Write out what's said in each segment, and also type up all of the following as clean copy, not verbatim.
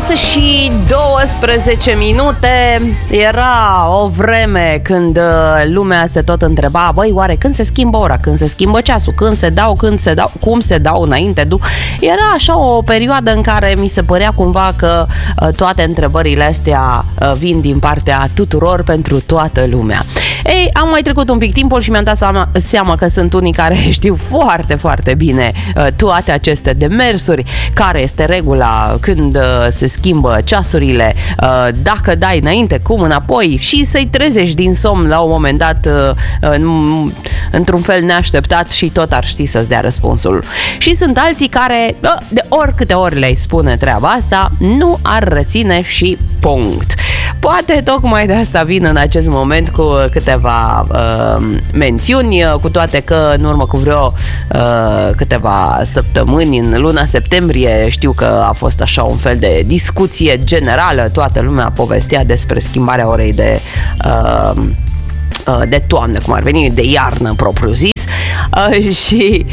9:12. Era o vreme când lumea se tot întreba: băi, oare când se schimbă ora, când se schimbă ceasul, când se dau, cum se dau înainte. Era așa o perioadă în care mi se părea cumva că toate întrebările astea vin din partea tuturor pentru toată lumea. Ei, am mai trecut un pic timpul și mi-am dat seama că sunt unii care știu foarte, foarte bine toate aceste demersuri, care este regula când se schimbă ceasurile, dacă dai înainte, cum înapoi, și să-i trezești din somn la un moment dat într-un fel neașteptat și tot ar ști să-ți dea răspunsul. Și sunt alții care, de oricâte ori le-ai spune treaba asta, nu ar reține și punct. Poate tocmai de asta vin în acest moment cu câteva mențiuni, cu toate că în urmă cu vreo câteva săptămâni, în luna septembrie, știu că a fost așa un fel de discuție generală, toată lumea povestea despre schimbarea orei de toamnă, cum ar veni, de iarnă propriu zis. Și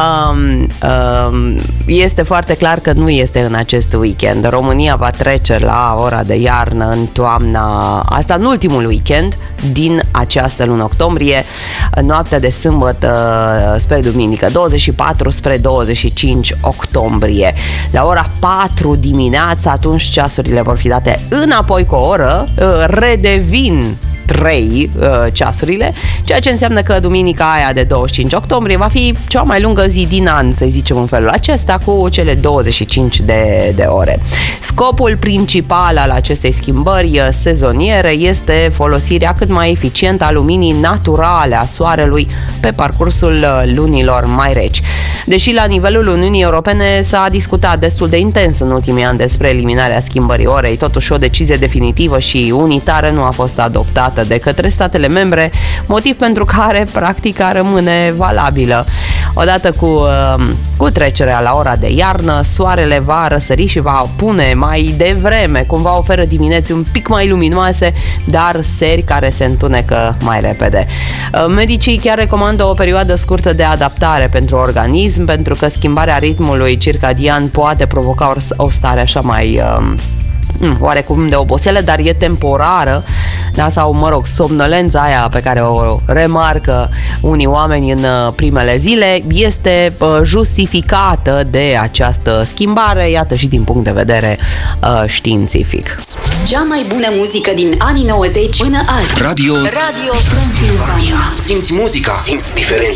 este foarte clar că nu este în acest weekend. România va trece la ora de iarnă în toamna asta, în ultimul weekend din această lună octombrie, noaptea de sâmbătă spre duminică, 24 spre 25 octombrie. La ora 4 dimineața, atunci ceasurile vor fi date înapoi cu o oră, redevin 3 ceasurile, ceea ce înseamnă că duminica aia de 25 octombrie va fi cea mai lungă zi din an, să zicem în felul acesta, cu cele 25 de ore. Scopul principal al acestei schimbări sezoniere este folosirea cât mai eficientă a luminii naturale a soarelui pe parcursul lunilor mai reci. Deși la nivelul Uniunii Europene s-a discutat destul de intens în ultimii ani despre eliminarea schimbării orei, totuși o decizie definitivă și unitară nu a fost adoptată de către statele membre, motiv pentru care practica rămâne valabilă. Odată cu trecerea la ora de iarnă, soarele va răsări și va pune mai devreme, cumva oferă dimineți un pic mai luminoase, dar seri care se întunecă mai repede. Medicii chiar recomandă o perioadă scurtă de adaptare pentru organism, pentru că schimbarea ritmului circadian poate provoca o stare așa mai oarecum de oboseală, dar e temporară, da? Sau, mă rog, somnolența aia pe care o remarcă unii oameni în primele zile este justificată de această schimbare, iată, și din punct de vedere științific. Cea mai bună muzică din anii 90 până azi. Radio Transilvania. Simți muzica, simți diferența.